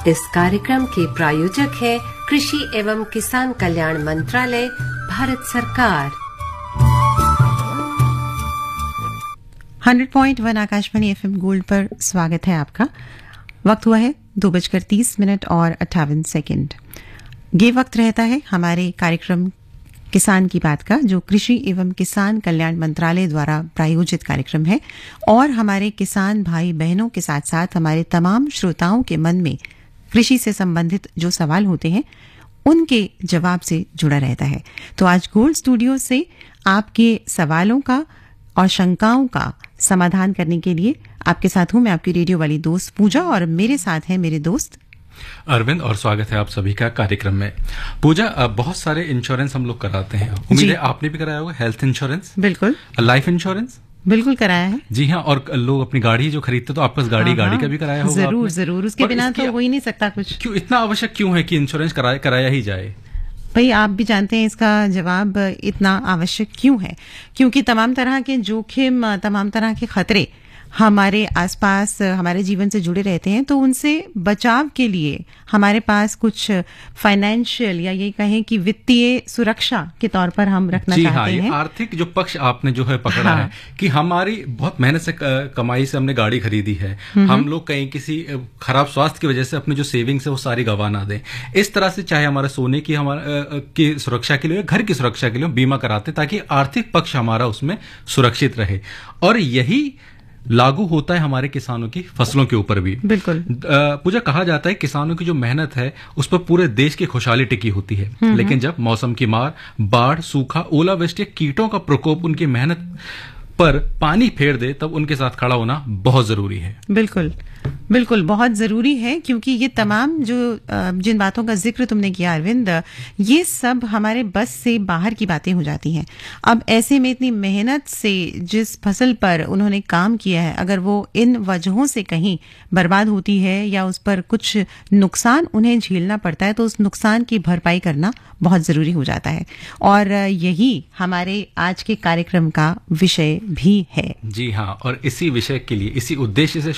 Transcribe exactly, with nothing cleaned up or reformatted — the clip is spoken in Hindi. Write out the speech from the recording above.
इस कार्यक्रम के प्रायोजक है कृषि एवं किसान कल्याण मंत्रालय, भारत सरकार। Hundred point one Akashvani FM gold पर स्वागत है आपका। वक्त हुआ है दो बजकर तीस मिनट और अट्ठावन सेकंड। ये वक्त रहता है हमारे कार्यक्रम किसान की बात का, जो कृषि एवं किसान कल्याण मंत्रालय द्वारा प्रायोजित कार्यक्रम है और हमारे किसान भाई बहनों के साथ साथ हमारे तमाम श्रोताओं के मन में कृषि से संबंधित जो सवाल होते हैं उनके जवाब से जुड़ा रहता है। तो आज गोल्ड स्टूडियो से आपके सवालों का और शंकाओं का समाधान करने के लिए आपके साथ हूं मैं, आपकी रेडियो वाली दोस्त पूजा, और मेरे साथ हैं मेरे दोस्त अरविंद। और स्वागत है आप सभी का कार्यक्रम में। पूजा, बहुत सारे इंश्योरेंस हम लोग कराते हैं, उम्मीद है आपने भी कराया होगा। हेल्थ इंश्योरेंस, बिल्कुल। लाइफ इंश्योरेंस, बिल्कुल कराया है। जी हाँ। और लोग अपनी गाड़ी जो खरीदते तो आपके पास गाड़ी गाड़ी का भी कराया होगा। जरूर जरूर, उसके बिना तो हो ही नहीं सकता कुछ। क्यों इतना आवश्यक क्यों है कि इंश्योरेंस कराया कराया ही जाए? भाई आप भी जानते हैं इसका जवाब इतना आवश्यक क्यों है, क्योंकि तमाम तरह के जोखिम, तमाम तरह के खतरे हमारे आसपास हमारे जीवन से जुड़े रहते हैं। तो उनसे बचाव के लिए हमारे पास कुछ फाइनेंशियल या ये कहें कि वित्तीय सुरक्षा के तौर पर हम रखना जी चाहते हाँ, हैं। आर्थिक जो पक्ष आपने जो है पकड़ा हाँ। है कि हमारी बहुत मेहनत से कमाई से हमने गाड़ी खरीदी है, हम लोग कहीं किसी खराब स्वास्थ्य की वजह से अपनी जो सेविंग्स है वो सारी गंवा ना दें। इस तरह से चाहे हमारे सोने की हमारा की सुरक्षा के लिए, घर की सुरक्षा के लिए बीमा कराते ताकि आर्थिक पक्ष हमारा उसमें सुरक्षित रहे। और यही लागू होता है हमारे किसानों की फसलों के ऊपर भी। बिल्कुल। पूजा, कहा जाता है किसानों की जो मेहनत है उस पर पूरे देश की खुशहाली टिकी होती है, लेकिन जब मौसम की मार, बाढ़, सूखा, ओलावृष्टि, कीटों का प्रकोप उनकी मेहनत पर पानी फेर दे तब उनके साथ खड़ा होना बहुत जरूरी है। बिल्कुल बिल्कुल, बहुत जरूरी है, क्योंकि ये तमाम जो जिन बातों का जिक्र तुमने किया अरविंद, ये सब हमारे बस से बाहर की बातें हो जाती हैं। अब ऐसे में इतनी मेहनत से जिस फसल पर उन्होंने काम किया है, अगर वो इन वजहों से कहीं बर्बाद होती है या उस पर कुछ नुकसान उन्हें झेलना पड़ता है, तो उस नुकसान की भरपाई करना बहुत जरूरी हो जाता है। और यही हमारे आज के कार्यक्रम का विषय भी है। जी हाँ, और इसी विषय के लिए, इसी उद्देश्य से